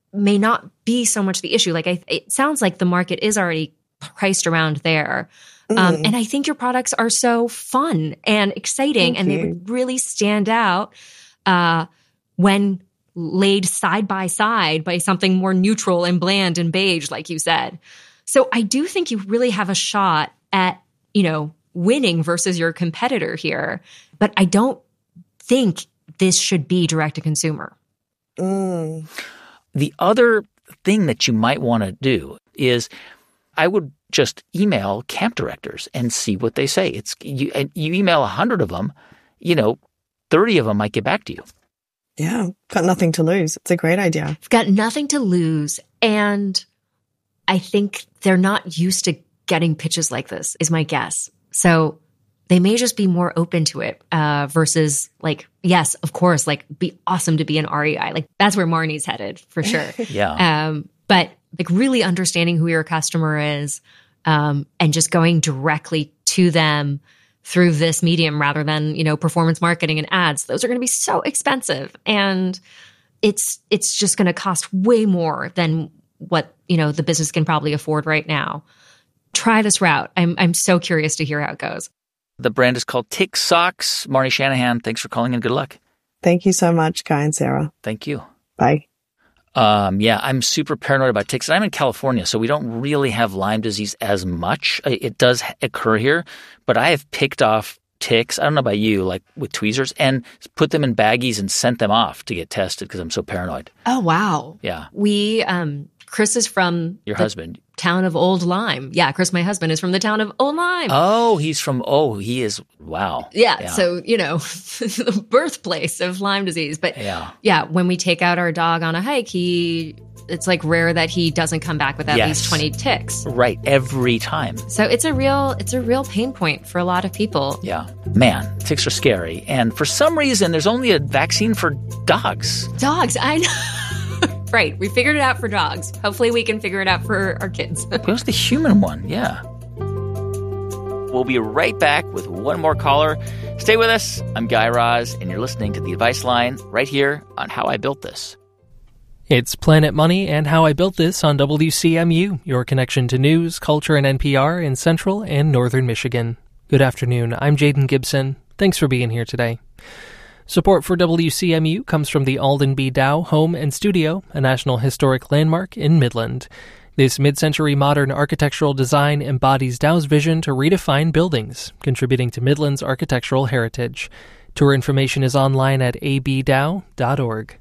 may not be so much the issue. Like it sounds like the market is already priced around there. And I think your products are so fun and exciting, and they would really stand out when laid side by side by something more neutral and bland and beige, like you said. So I do think you really have a shot at, winning versus your competitor here. But I don't think this should be direct to consumer. The other thing that you might want to do is I would just email camp directors and see what they say. You email 100 of them, 30 of them might get back to you. Yeah, got nothing to lose. It's a great idea. It's got nothing to lose. And I think they're not used to getting pitches like this, is my guess. So they may just be more open to it versus like, yes, of course, like be awesome to be an REI. Like that's where Marnie's headed for sure. Yeah. But like really understanding who your customer is and just going directly to them through this medium rather than, performance marketing and ads. Those are going to be so expensive. And it's just going to cost way more than what, the business can probably afford right now. Try this route. I'm so curious to hear how it goes. The brand is called Tick Socks. Marnie Shanahan, thanks for calling in. Good luck. Thank you so much, Guy and Sarah. Thank you. Bye. I'm super paranoid about ticks. And I'm in California, so we don't really have Lyme disease as much. It does occur here, but I have picked off ticks, I don't know about you, like with tweezers, and put them in baggies and sent them off to get tested because I'm so paranoid. Oh, wow. Yeah. Chris is from your husband. Town of Old Lyme. Yeah, Chris, my husband, is from the town of Old Lyme. Oh, he is, wow. Yeah. So, the birthplace of Lyme disease. But yeah, when we take out our dog on a hike, it's like rare that he doesn't come back with at least 20 ticks. Right, every time. So it's a real pain point for a lot of people. Yeah. Man, ticks are scary. And for some reason, there's only a vaccine for dogs. Dogs, I know. Right. We figured it out for dogs. Hopefully we can figure it out for our kids. Where's the human one? Yeah. We'll be right back with one more caller. Stay with us. I'm Guy Raz, and you're listening to The Advice Line right here on How I Built This. It's Planet Money and How I Built This on WCMU, your connection to news, culture, and NPR in Central and Northern Michigan. Good afternoon. I'm Jaden Gibson. Thanks for being here today. Support for WCMU comes from the Alden B. Dow Home and Studio, a National Historic Landmark in Midland. This mid-century modern architectural design embodies Dow's vision to redefine buildings, contributing to Midland's architectural heritage. Tour information is online at abdow.org.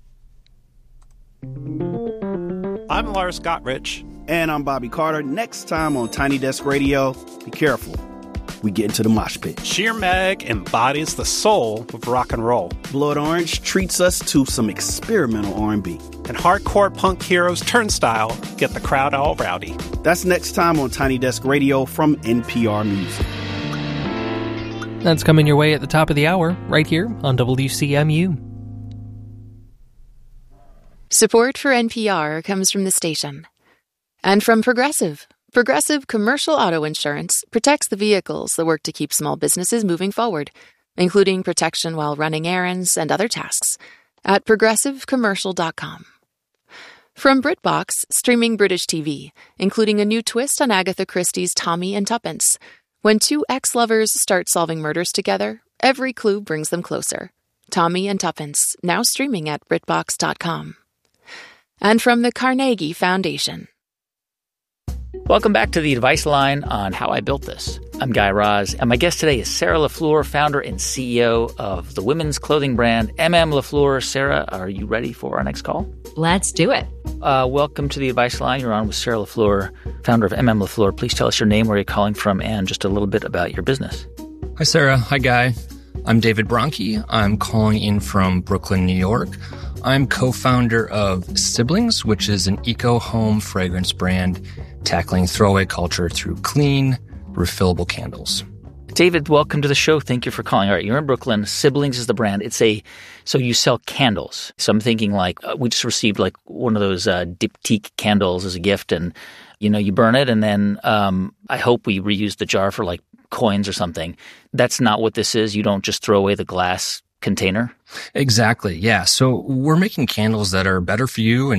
I'm Lars Gottrich. And I'm Bobby Carter. Next time on Tiny Desk Radio, be careful. We get into the mosh pit. Sheer Mag embodies the soul of rock and roll. Blood Orange treats us to some experimental R&B. And hardcore punk heroes Turnstile get the crowd all rowdy. That's next time on Tiny Desk Radio from NPR Music. That's coming your way at the top of the hour, right here on WCMU. Support for NPR comes from the station. And from Progressive. Progressive Commercial Auto Insurance protects the vehicles that work to keep small businesses moving forward, including protection while running errands and other tasks, at progressivecommercial.com. From BritBox, streaming British TV, including a new twist on Agatha Christie's Tommy and Tuppence. When two ex-lovers start solving murders together, every clue brings them closer. Tommy and Tuppence, now streaming at BritBox.com. And from the Carnegie Foundation. Welcome back to The Advice Line on How I Built This. I'm Guy Raz, and my guest today is Sarah LaFleur, founder and CEO of the women's clothing brand MM LaFleur. Sarah, are you ready for our next call? Let's do it. Welcome to The Advice Line. You're on with Sarah LaFleur, founder of MM LaFleur. Please tell us your name, where you're calling from, and just a little bit about your business. Hi, Sarah. Hi, Guy. I'm David Bronke. I'm calling in from Brooklyn, New York. I'm co-founder of Siblings, which is an eco-home fragrance brand tackling throwaway culture through clean, refillable candles. David, welcome to the show. Thank you for calling. All right, you're in Brooklyn. Siblings is the brand. So you sell candles. So I'm thinking we just received one of those diptyque candles as a gift, and you burn it, and then I hope we reuse the jar for coins or something. That's not what this is. You don't just throw away the glass container. Exactly. Yeah. So we're making candles that are better for you and